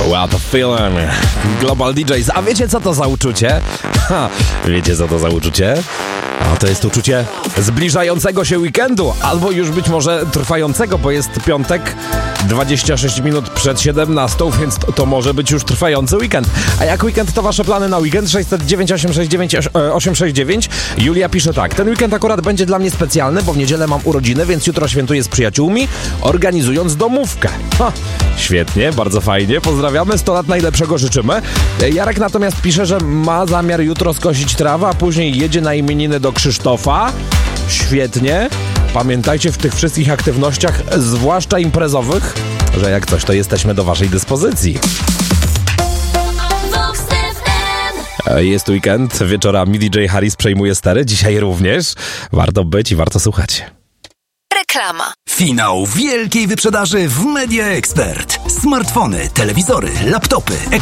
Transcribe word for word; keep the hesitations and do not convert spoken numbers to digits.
What a feeling. Global D Js. A wiecie co to za uczucie? Ha, wiecie co to za uczucie? A to jest uczucie zbliżającego się weekendu, albo już być może trwającego, bo jest piątek, dwadzieścia sześć minut przed siedemnastą, więc to, to może być już trwający weekend. A jak weekend, to wasze plany na weekend? sześć zero dziewięć osiem sześć dziewięć osiem sześć dziewięć. Julia pisze tak: ten weekend akurat będzie dla mnie specjalny, bo w niedzielę mam urodziny, więc jutro świętuję z przyjaciółmi, organizując domówkę. Ha, świetnie, bardzo fajnie, pozdrawiamy, sto lat najlepszego życzymy. Jarek natomiast pisze, że ma zamiar jutro skosić trawę, a później jedzie na imieniny do Krzysztofa. Świetnie. Pamiętajcie w tych wszystkich aktywnościach, zwłaszcza imprezowych, że jak coś, to jesteśmy do waszej dyspozycji. Jest weekend, wieczorami D J Harris przejmuje stery, dzisiaj również. Warto być i warto słuchać. Reklama. Finał wielkiej wyprzedaży w Media Expert. Smartfony, telewizory, laptopy,